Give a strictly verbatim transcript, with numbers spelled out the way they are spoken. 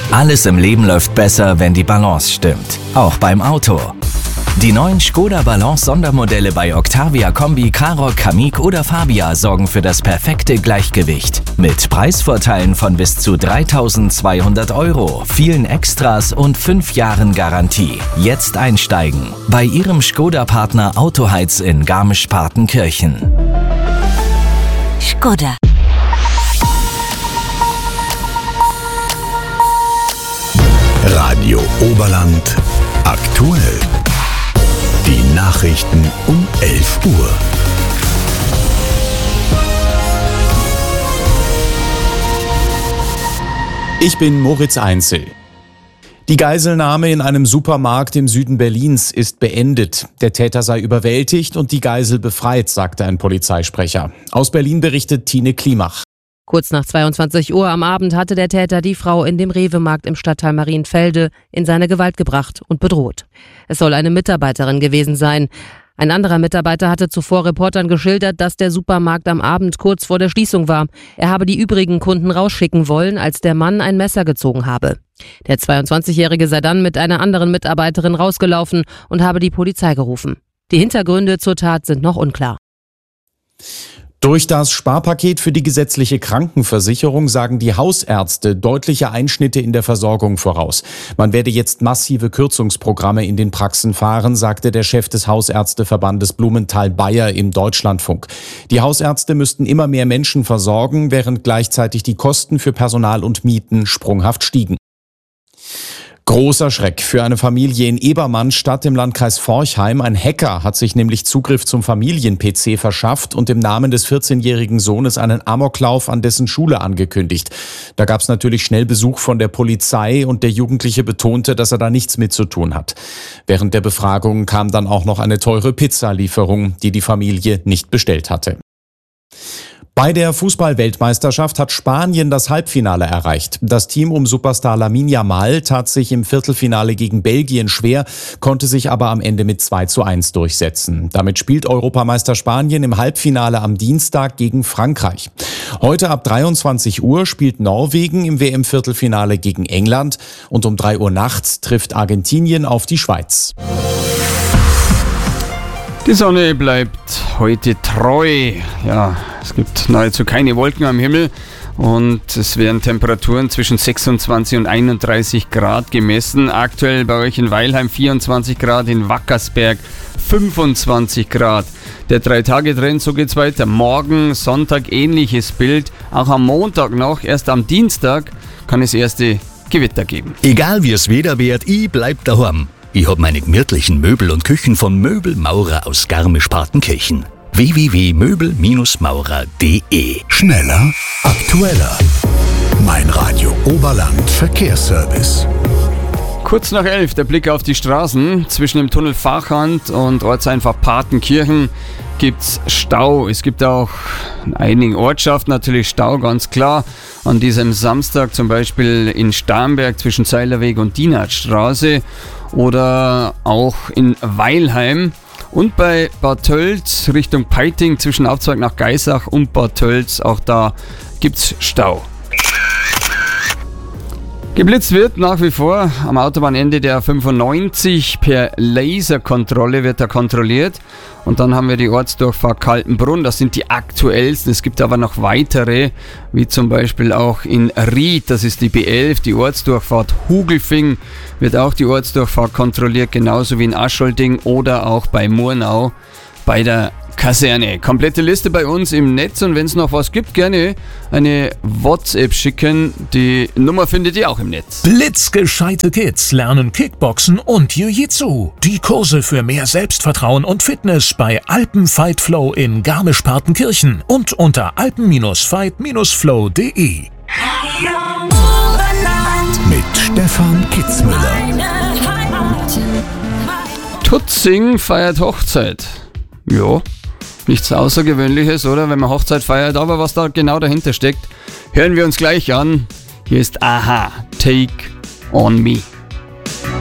Alles im Leben läuft besser, wenn die Balance stimmt. Auch beim Auto. Die neuen Škoda Balance Sondermodelle bei Octavia Kombi, Karoq, Kamiq oder Fabia sorgen für das perfekte Gleichgewicht. Mit Preisvorteilen von bis zu dreitausendzweihundert Euro, vielen Extras und fünf Jahren Garantie. Jetzt einsteigen. Bei Ihrem Škoda-Partner Autoheiz in Garmisch-Partenkirchen. Škoda. Radio Oberland aktuell. Die Nachrichten um elf Uhr. Ich bin Moritz Einzel. Die Geiselnahme in einem Supermarkt im Süden Berlins ist beendet. Der Täter sei überwältigt und die Geisel befreit, sagte ein Polizeisprecher. Aus Berlin berichtet Tine Klimach. Kurz nach zweiundzwanzig Uhr am Abend hatte der Täter die Frau in dem Rewe-Markt im Stadtteil Marienfelde in seine Gewalt gebracht und bedroht. Es soll eine Mitarbeiterin gewesen sein. Ein anderer Mitarbeiter hatte zuvor Reportern geschildert, dass der Supermarkt am Abend kurz vor der Schließung war. Er habe die übrigen Kunden rausschicken wollen, als der Mann ein Messer gezogen habe. Der zweiundzwanzigjährige sei dann mit einer anderen Mitarbeiterin rausgelaufen und habe die Polizei gerufen. Die Hintergründe zur Tat sind noch unklar. Durch das Sparpaket für die gesetzliche Krankenversicherung sagen die Hausärzte deutliche Einschnitte in der Versorgung voraus. Man werde jetzt massive Kürzungsprogramme in den Praxen fahren, sagte der Chef des Hausärzteverbandes Blumenthal-Bayer im Deutschlandfunk. Die Hausärzte müssten immer mehr Menschen versorgen, während gleichzeitig die Kosten für Personal und Mieten sprunghaft stiegen. Großer Schreck für eine Familie in Ebermannstadt im Landkreis Forchheim. Ein Hacker hat sich nämlich Zugriff zum Familien-P C verschafft und im Namen des vierzehnjährigen Sohnes einen Amoklauf an dessen Schule angekündigt. Da gab es natürlich schnell Besuch von der Polizei und der Jugendliche betonte, dass er da nichts mit zu tun hat. Während der Befragung kam dann auch noch eine teure Pizzalieferung, die die Familie nicht bestellt hatte. Bei der Fußball-Weltmeisterschaft hat Spanien das Halbfinale erreicht. Das Team um Superstar Lamine Yamal tat sich im Viertelfinale gegen Belgien schwer, konnte sich aber am Ende mit zwei zu eins durchsetzen. Damit spielt Europameister Spanien im Halbfinale am Dienstag gegen Frankreich. Heute ab dreiundzwanzig Uhr spielt Norwegen im W M-Viertelfinale gegen England und um drei Uhr nachts trifft Argentinien auf die Schweiz. Die Sonne bleibt heute treu. Ja, es gibt nahezu keine Wolken am Himmel und es werden Temperaturen zwischen sechsundzwanzig und einunddreißig Grad gemessen. Aktuell bei euch in Weilheim vierundzwanzig Grad, in Wackersberg fünfundzwanzig Grad. Der Drei-Tage-Trend, so geht's weiter. Morgen, Sonntag ähnliches Bild. Auch am Montag noch, erst am Dienstag kann es erste Gewitter geben. Egal wie es Wetter wird, ich bleib daheim. Ich hab meine gemütlichen Möbel und Küchen von Möbelmaurer aus Garmisch-Partenkirchen. w w w punkt möbel maurer punkt d e. Schneller, aktueller. Mein Radio Oberland Verkehrsservice. Kurz nach elf, der Blick auf die Straßen. Zwischen dem Tunnel Fachand und Ortseinfahrt Partenkirchen gibt's Stau. Es gibt auch in einigen Ortschaften natürlich Stau, ganz klar. An diesem Samstag zum Beispiel in Starnberg zwischen Seilerweg und Dienhardtstraße oder auch in Weilheim. Und bei Bad Tölz Richtung Peiting zwischen Aufzweig nach Geisach und Bad Tölz, auch da gibt's Stau. Geblitzt wird nach wie vor am Autobahnende der fünfundneunzig. Per Laserkontrolle wird da kontrolliert. Und dann haben wir die Ortsdurchfahrt Kaltenbrunn. Das sind die aktuellsten. Es gibt aber noch weitere, wie zum Beispiel auch in Ried. Das ist die B elf, die Ortsdurchfahrt Hugelfing. Wird auch die Ortsdurchfahrt kontrolliert, genauso wie in Ascholting oder auch bei Murnau bei der Kaserne. Komplette Liste bei uns im Netz und wenn es noch was gibt, gerne eine WhatsApp schicken. Die Nummer findet ihr auch im Netz. Blitzgescheite Kids lernen Kickboxen und Jiu-Jitsu. Die Kurse für mehr Selbstvertrauen und Fitness bei Alpen Fight Flow in Garmisch-Partenkirchen und unter alpen fight flow punkt d e. Mit Stefan Kitzmüller. Tutzing feiert Hochzeit. Ja, nichts Außergewöhnliches, oder? Wenn man Hochzeit feiert, aber was da genau dahinter steckt, hören wir uns gleich an. Hier ist Aha, Take on Me.